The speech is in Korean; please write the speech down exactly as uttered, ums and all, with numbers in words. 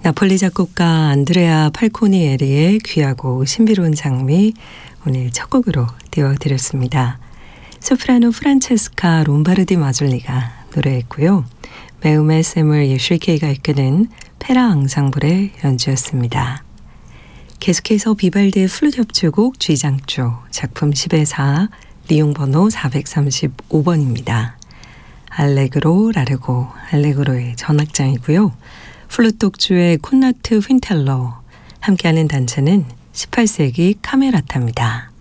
나폴리 작곡가 안드레아 팔코니에리의 귀하고 신비로운 장미 오늘 첫 곡으로 띄워드렸습니다. 소프라노 프란체스카 롬바르디 마졸리가 노래했고요. 메우메 세물 예슐케이가 이끄는 페라 앙상블의 연주였습니다. 계속해서 비발디의 플룻 협주곡 쥐장조 작품 십의 사 리용 번호 사백삼십오 번입니다. 알레그로 라르고 알레그로의 전악장이고요. 플룻 독주의 콘라트 휜텔러 함께하는 단체는 십팔 세기 카메라타입니다.